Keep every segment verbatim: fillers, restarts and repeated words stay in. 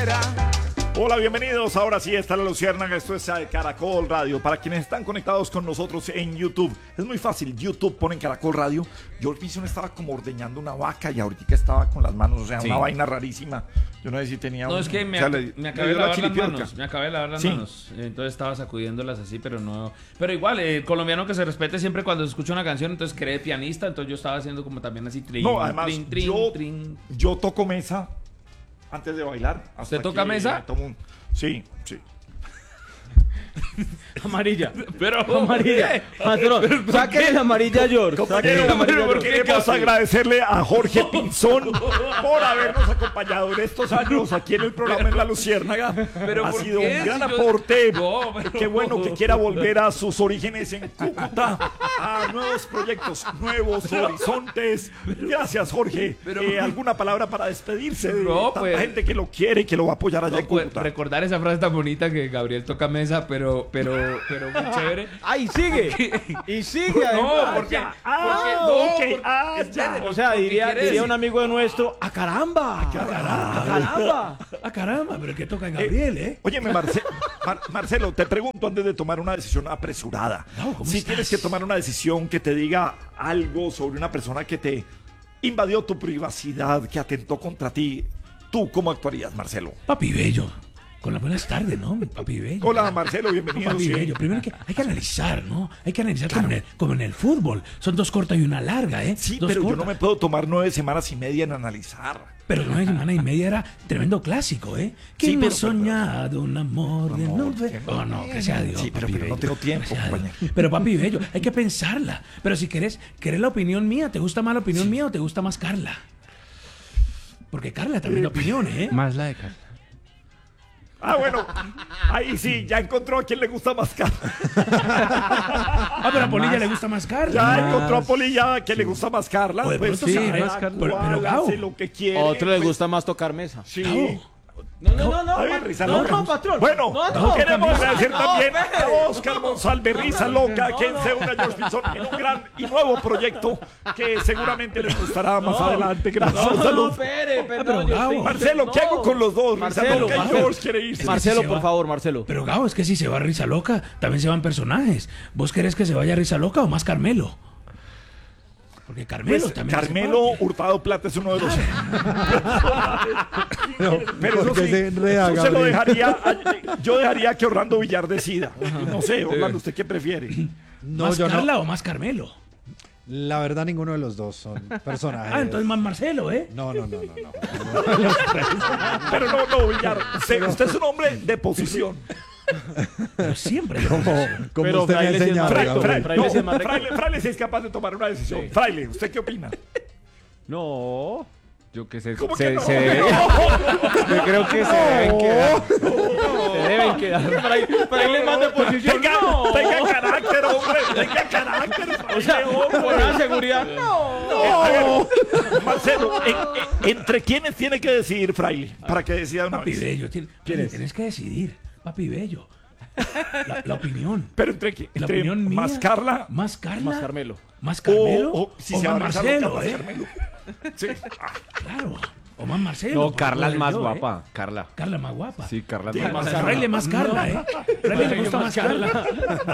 Hola, bienvenidos. Ahora sí está la Luciérnaga. Esto es Caracol Radio. Para quienes están conectados con nosotros en YouTube, es muy fácil. YouTube, ponen Caracol Radio. Yo al piso estaba como ordeñando una vaca y ahorita estaba con las manos, o sea, sí. Una vaina rarísima. Yo no sé si tenía. No, un, es que me, o sea, ac le, me acabé de lavar las manos. Me acabé de lavar las sí. manos. Entonces estaba sacudiéndolas así, pero no. Pero igual, el eh, colombiano que se respete siempre cuando escucha una canción, entonces cree pianista. Entonces yo estaba haciendo como también así. Trin, no, además, trin, trin, yo, trin. yo toco mesa antes de bailar. ¿Usted toca mesa? Un... Sí, sí. Amarilla. Pero amarilla. Patrón, sáquenle la amarilla a George. Compañero, pero queremos agradecerle a Jorge Pinzón por habernos acompañado en estos años aquí en el programa en La Luciérnaga. Pero ha sido qué? un gran si aporte. Yo... No, pero... Qué bueno que quiera volver a sus orígenes en Cúcuta, a nuevos proyectos, nuevos pero... horizontes. Gracias, Jorge. Pero... Eh, ¿Alguna palabra para despedirse de no, tanta pues... gente que lo quiere y que lo va a apoyar allá no, en Cúcuta? Pues, recordar esa frase tan bonita que Gabriel toca mesa, pero, pero, pero muy chévere. ¡Ay, sigue! Y sigue, además. No, porque... Ah, porque no, okay. porque, ah, ya. O sea, diría, diría un amigo de nuestro, ¡a caramba! ¡A caramba! ¡A caramba! ¡A caramba! Pero que toca Gabriel, ¿eh? eh óyeme, Marce Mar Marcelo, te pregunto antes de tomar una decisión apresurada. No, si estás? Tienes que tomar una decisión que te diga algo sobre una persona que te invadió tu privacidad, que atentó contra ti, ¿tú cómo actuarías, Marcelo? Papi Bello. Con las buenas tardes, ¿no? Papi Bello. Hola, Marcelo, bienvenido. Papi sí. Bello. Primero hay que, hay que analizar, ¿no? Hay que analizar claro. como, en el, como en el fútbol. Son dos cortas y una larga, ¿eh? Sí, dos pero cortas. yo no me puedo tomar nueve semanas y media en analizar. Pero nueve semanas y media era tremendo clásico, ¿eh? ¿Quién sí, no ha soñado pero, un amor de nube? Oh, no, que sea Dios. Sí, pero, pero no tengo tiempo, compañero. Pero, papi Bello, hay que pensarla. Pero si querés, querés la opinión mía, ¿te gusta más la opinión sí. mía o te gusta más Carla? Porque Carla también eh, opinión, ¿eh? Más la de Carla. Ah, bueno, ahí sí, ya encontró a quien le gusta más Carla. Ah, pero a Polilla le gusta más Carla. Ya más. encontró a Polilla que sí. le gusta más Carla. Pues, pues sí, más Carla. Pero, pero Gabo, lo que quiere. A otro pues, le gusta más tocar mesa. Sí. Gabo. No, no, no, no, a ver, risa no, loca. no, patrón. Bueno, no, no, queremos no, agradecer no, también no, a Oscar Monsalve, Risa Loca, no, quien no. se une a George Pinzón en un gran y nuevo proyecto que seguramente les gustará más no, adelante. Gracias, no, salud. No, espere, pero, Gabo, Marcelo, ¿qué hago con los dos? Marcelo, Risa Loca y George quiere irse. Marcelo, si por va, favor, Marcelo. Pero Gabo, es que si se va Risa Loca, también se van personajes. ¿Vos querés que se vaya Risa Loca o más Carmelo? Porque Carmelo pues, también Carmelo Hurtado Plata es uno de los. No, pero eso sí, se, enreda, eso se lo dejaría. Yo dejaría que Orlando Villar decida. No sé, Orlando, ¿usted qué prefiere? No, ¿Más yo Carla no. o más Carmelo? La verdad, ninguno de los dos son personajes. Ah, entonces más Marcelo, ¿eh? No, no, no, no. no. Pero no, no, Villar. Usted, usted es un hombre de posición. Pero siempre. Como, como pero usted me ha enseñado. Fraile, Fraile, Fraile, no, es más Fraile, Fraile sí es capaz de tomar una decisión. Sí. Fraile, ¿usted qué opina? No. Yo que sé. ¿Cómo se, que no? se debe, yo creo que se deben quedar. No. Se deben quedar. Fraile más de posición. Tenga, no. tenga carácter, hombre. Tenga carácter. Fraile, O sea, con la seguridad. No. no. Marcelo, en, en, ¿entre quiénes tiene que decidir Fraile? Para que decida una Papi vez. Bello. Tiene, tienes que decidir. Papi Bello. La, la opinión. Pero entre quién? La Entre opinión mía. ¿Más Carla? ¿Más Carla? Más Carmelo. ¿Más Carmelo? O, o, si o se más va a Marcelo, más ¿eh? Carmelo. Sí. Claro. O más Marcelo. No, Carla es más yo, guapa. ¿eh? Carla. Carla más guapa. Sí, Carla Sí, es más más guapa. Fraile más Carla, ¿eh? Fraile le gusta más Carla.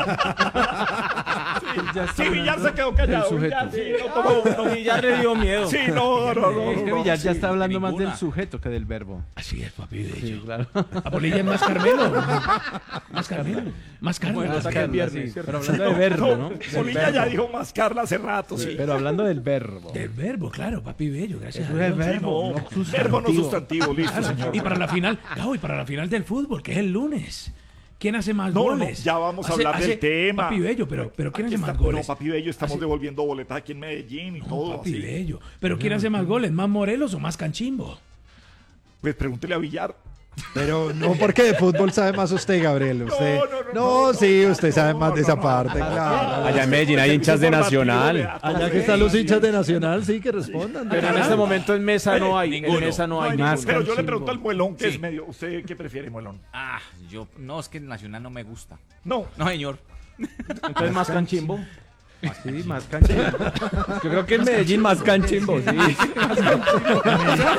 Sí, Villar se quedó callado. Villar, sí, no tomó uno. Villar le dio miedo. Sí, no, no, no. Es que no, Villar sí. ya está hablando más ninguna. del sujeto que del verbo. Así es, papi Bello. Sí, claro. A Polilla es más Carmelo. Más Carmelo. Más Carla. Bueno, más saca el Carla. viernes. Pero hablando de verbo, ¿no? Polilla ya dijo más Carla hace rato, sí. Pero hablando del verbo. Del verbo, claro, papi Bello. Gracias Eso a es Dios. verbo, No, no sustantivo. verbo no sustantivo, listo, Claro. señor. Y para la final, Gabo, y para la final del fútbol, que es el lunes. ¿Quién hace más No, no, goles? ya vamos a Hace- hablar del hace- tema. Papi Bello, pero, pero ¿quién Aquí hace más está- goles? No, Papi Bello, estamos Hace- devolviendo boletas aquí en Medellín y No, todo papi así. Bello. Pero ¿quién hace más goles? ¿Más Morelos o más Canchimbo? Pues pregúntele a Villar. Pero no, porque de fútbol sabe más usted, Gabriel. Usted, No, no, no, no, no, sí, no, usted no, sabe no, más no, de esa no, parte, no, claro. Allá en Medellín hay hinchas de Nacional. Allá que están los hinchas de Nacional, sí, que respondan. Pero en este momento en mesa no hay. Ninguno. En mesa no hay. No hay más. ningún- Pero yo le Canchimbo. pregunto al Muelón, que Sí. es medio. ¿Usted qué prefiere, Muelón? Ah, yo... No, es que el Nacional no me gusta. No. No, señor. Entonces más canchimbo. Sí, más canchimbo. Yo creo que en Medellín más canchimbo, sí.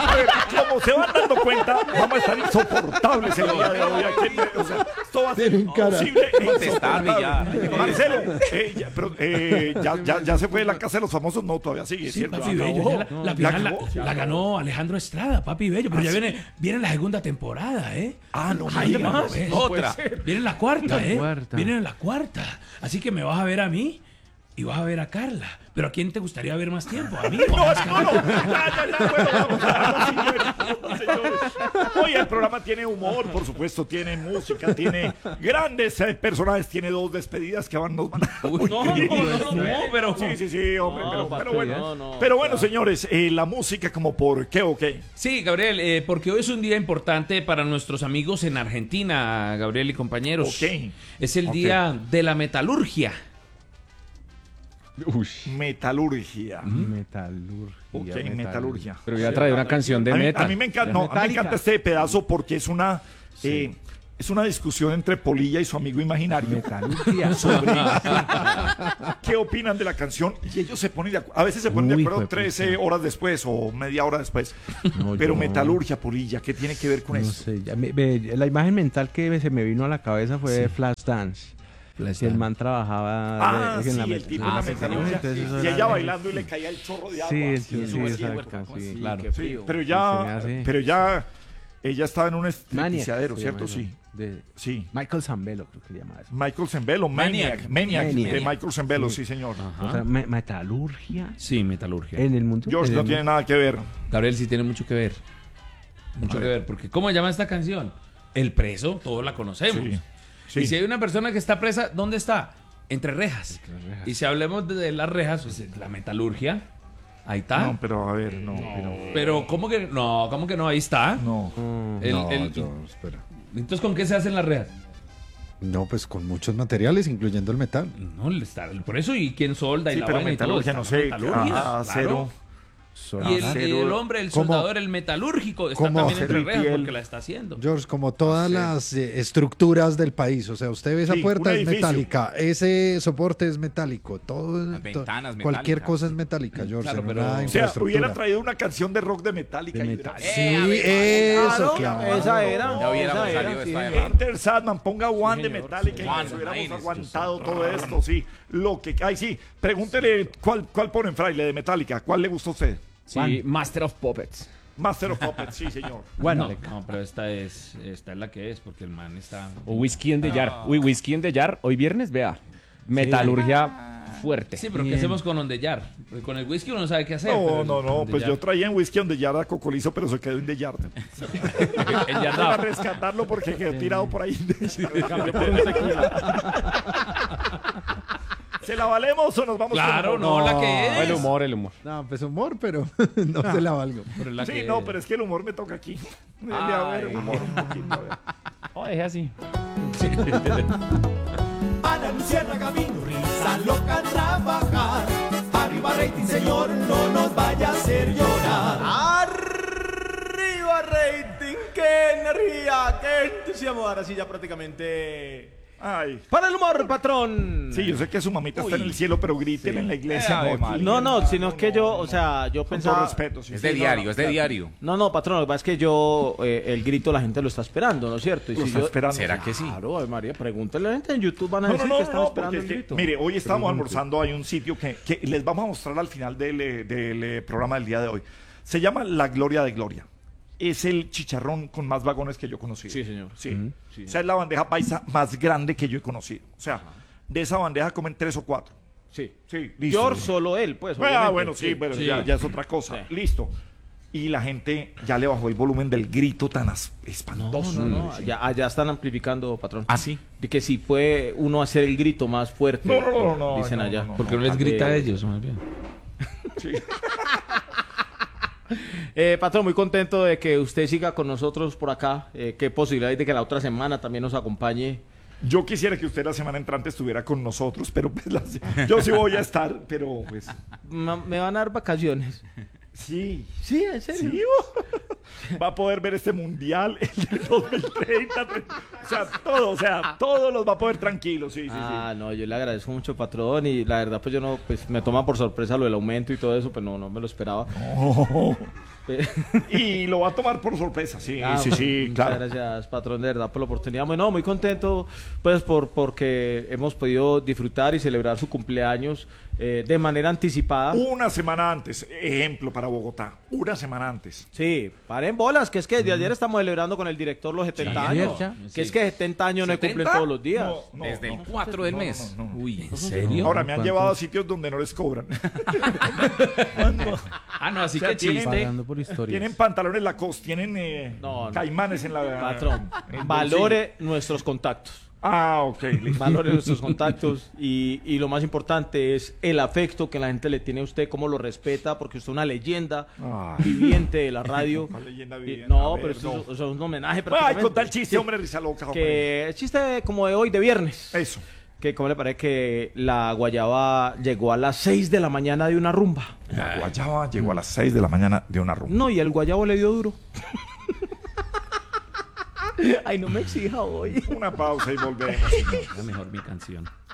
A ver, como se van dando cuenta, vamos a estar insoportables el día de hoy. Aquí, o sea, esto va a ser Tienen cara. imposible. e Contestarle ya. insoportable. Marcelo, eh, ya, pero, eh, ya, ya, ya se fue de la casa de los famosos. No, todavía sigue, Sí, ¿cierto? Papi Acabó. Bello. ya la, la Ya final la, acabó. la ganó Alejandro Estrada, Papi Bello. Pero ¿Ah, ya sí? viene, viene la segunda temporada, ¿eh? Ah, no, Ahí mira, más. no, ¿ves? Otra. Viene la cuarta, ¿eh? cuarta. Viene la cuarta. Así que me vas a ver a mí y vas a ver a Carla. Pero ¿a quién te gustaría ver más tiempo? ¿A mí o a No, no, no, ya, ya, ya, bueno, vamos a dejarlo así, señores, señores. Oye, el programa tiene humor, por supuesto, tiene música, tiene grandes eh, personajes, tiene dos despedidas que van, nos van a... No, no, no, no, no, pero... Sí, sí, sí, hombre, No, pero, papi, pero bueno, no, no, pero bueno, señores, eh, la música como por qué o qué. Sí, Gabriel, eh, porque hoy es un día importante para nuestros amigos en Argentina, Gabriel y compañeros. Ok. Es el Ok. día de la metalurgia. Uy. Metalurgia. Metalurgia. Ok, metalurgia. Pero ya trae una canción de A mí, metal. a mí me encanta, no, a mí me encanta este pedazo porque es una, eh, es una discusión entre Polilla y su amigo imaginario. Metalurgia. Sobre qué opinan de la canción y ellos se ponen de acu- a veces se ponen de Uy, acuerdo hijo de trece puta. horas después o media hora después. No, Pero yo- metalurgia, Polilla, ¿qué tiene que ver con No eso? sé, ya me- me- la imagen mental que se me vino a la cabeza fue de Flashdance. Que el man trabajaba Ah, de- sí, en la el met- tipo Ah, en la sí, metalurgia entonces eso y era- ella bailando y le caía el chorro de agua. Sí, así, sí, eso sí, así, exacto, güey. sí, claro. Sí, pero ya, Sí, se me hace- pero ya, ella estaba en un Maniac, estrequiciadero, se ¿cierto? llama eso. Sí, De sí. Michael Zambello, creo que se llama eso. Michael Zembello, Maniac, Maniac, Maniac. de Michael Zembello, sí, señor. O sea, me- metalurgia Sí, metalurgia. en el mundo. George en no el tiene mundo- nada que ver. Gabriel sí tiene mucho que ver. Mucho que ver, porque ¿cómo se llama esta canción? El preso, todos la conocemos. Sí, sí. Y si hay una persona que está presa, ¿dónde está? Entre rejas. Y si hablemos de las rejas, pues la metalurgia, ahí está. No, pero a ver, no, pero Pero ¿cómo que no? ¿Cómo que no? Ahí está. no. El- no, el- yo, espera. Entonces, ¿con qué se hacen las rejas? No, pues con muchos materiales, incluyendo el metal. No, le está, por eso, ¿y quién solda? Y Sí, la pero vaina y todo, metalurgia, está no la sé, metalurgia, a- acero. claro. Y el, y el hombre, el ¿Cómo? soldador, el metalúrgico, está ¿Cómo? también entre Acero y rejas piel. porque la está haciendo. George, como todas las eh, estructuras del país, o sea, usted ve esa Sí, puerta un es edificio. metálica, ese soporte es metálico, todo, Las to- ventanas cualquier metálicas. cosa es metálica, George, Claro, en pero- una o sea, O sea, infraestructura. hubiera traído una canción de rock de Metallica. De y metal. hubiera- Sí, eso, claro. Esa era. Ya hubiéramos esa salido era, de sí, esta señor. Enter Sadman, ponga One de Metallica y One, nos hubiéramos imagínese aguantado todo esto, sí. Lo que, ay, sí, pregúntele cuál, cuál ponen fraile de Metallica, ¿cuál le gustó a usted? Sí, Master of Puppets. Master of Puppets, sí, señor. No, no, pero esta es, esta es la que es, porque el man está... O Whisky en the Jar. Uy, Whisky en the Jar. Hoy viernes, vea. Metalurgia fuerte. Sí, pero ¿qué hacemos con Ondeyar? Porque con el whisky uno no sabe qué hacer. No, pero no, no, el pues Ondeyar- yo traía en whisky donde ya era cocolizo, pero se quedó en de yard. El Para Yardab. rescatarlo porque quedó tirado por ahí. ¿Se la valemos o nos vamos Claro, con- no, la que es. El humor, el humor. No, pues humor, pero no se la valgo. Pero la Sí, que no, es. pero es que el humor me toca aquí. Debe haber humor un poquito. a ver. Oh, es así. Ana Luciana Camino, risa loca trabajar. Arriba rating, señor, no nos vaya a hacer llorar. Arriba rating, qué energía, qué entusiasmo. Ahora sí ya prácticamente... Ay. Para el humor, patrón. Sí, yo sé que su mamita está en el cielo, pero griten en la iglesia. Ave no, María. aquí. No, no, sino que yo, o sea, yo Con todo pensaba... respeto, sí. Es de Sí, no, diario, no, es de claro. diario. No, no, patrón, lo que pasa es que yo, eh, el grito la gente lo está esperando, ¿no es cierto? Y Lo si está yo- esperando. ¿Será que sí? Claro, Ave María, pregúntale a la gente en YouTube, van a No, decir no, que no, están no, esperando porque el es que, grito. mire, hoy estamos almorzando, hay un sitio que, que les vamos a mostrar al final del, eh, del eh, programa del día de hoy. Se llama La Gloria de Gloria. Es el chicharrón con más vagones que yo he conocido. Sí, señor. Sí. O sea, es la bandeja paisa más grande que yo he conocido. O sea, de esa bandeja comen tres o cuatro. Sí. Sí, listo. George, solo él, pues, Ah, obviamente. bueno, sí, pero sí. Ya, ya es otra cosa. Sí. Listo. Y la gente ya le bajó el volumen del grito tan as- No, espantoso. no, no, ya, allá están amplificando, patrón. ¿Ah, sí? De que si puede uno hacer el grito más fuerte. No, no, no, no, Dicen no, allá. no, no. ¿Por qué no les grita a ellos, más bien? Sí. Eh, patrón, muy contento de que usted siga con nosotros por acá. Eh, qué posibilidad hay de que la otra semana también nos acompañe. Yo quisiera que usted la semana entrante estuviera con nosotros, pero pues la- yo sí voy a estar, pero pues Ma- Me van a dar vacaciones. sí. Sí, en serio. Sí, oh. Va a poder ver este mundial, el de dos mil treinta, treinta, o sea, todo, o sea, todos los va a poder tranquilos, sí, sí, Ah, no, yo le agradezco mucho, patrón, y la verdad, pues yo no, pues me toma por sorpresa lo del aumento y todo eso, pues no, no me lo esperaba. sí. Y lo va a tomar por sorpresa, sí, Ah, sí, sí, muchas claro. gracias, patrón, de verdad, por la oportunidad. Bueno, muy contento, pues, por porque hemos podido disfrutar y celebrar su cumpleaños eh, de manera anticipada. Una semana antes, ejemplo para Bogotá, una semana antes. Sí, paren bolas, que es que desde ayer estamos celebrando con el director los setenta Sí, años. ya. Que es que setenta años no se cumplen todos los días. No, no, Desde no. el cuatro del No, mes. no, no, no. Uy, ¿En serio? Ahora me han ¿Cuántos? llevado a sitios donde no les cobran. Ah, no, así O sea, que tienen- chiste. Pagando por historias. Tienen pantalones Lacoste, tienen eh, No, no. caimanes en la... Patrón, en el valore nuestros contactos. bolsillo. Ah, ok, listo. Valore nuestros contactos y, y lo más importante es el afecto que la gente le tiene a usted, cómo lo respeta, porque usted es una leyenda Ah. viviente de la radio. ¿Cuál leyenda Y- viviente? no, A ver, pero esto no. es- eso es un homenaje. Ay, prácticamente. conta el chiste, Sí, hombre, risa loca. hombre. Que el chiste como de hoy, de viernes. Eso. Que cómo le parece que la guayaba llegó a las seis de la mañana de una rumba. La guayaba llegó a las seis de la mañana de una rumba. No, y el guayabo le dio duro. Ay, no me exija hoy. Una pausa y volvemos. Era mejor mi canción.